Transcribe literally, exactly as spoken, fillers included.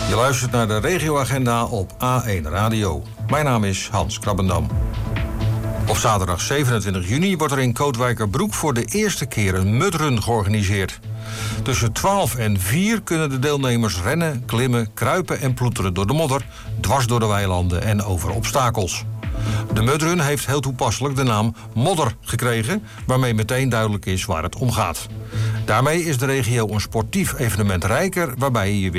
Je luistert naar de regioagenda op A één Radio. Mijn naam is Hans Krabbendam. Op zaterdag zevenentwintig juni wordt er in Kootwijkerbroek voor de eerste keer een mudrun georganiseerd. Tussen twaalf en vier kunnen de deelnemers rennen, klimmen, kruipen en ploeteren door de modder, dwars door de weilanden en over obstakels. De mudrun heeft heel toepasselijk de naam Modder gekregen, waarmee meteen duidelijk is waar het om gaat. Daarmee is de regio een sportief evenement rijker, waarbij je je weer